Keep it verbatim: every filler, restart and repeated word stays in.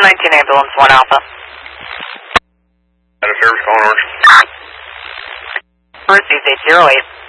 nineteen ambulance, one Alpha. Out of service, calling Orange. Received eight zero eight.